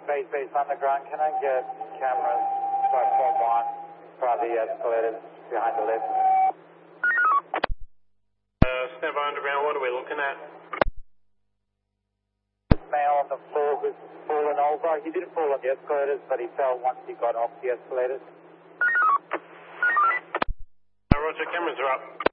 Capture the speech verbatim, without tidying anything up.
base base underground. Can I get cameras platform one for the escalators behind the lift? Uh, stand by underground, what are we looking at? This male on the floor who's fallen over. He didn't fall on the escalators, but he fell once he got off the escalators. Uh, Roger, cameras are up.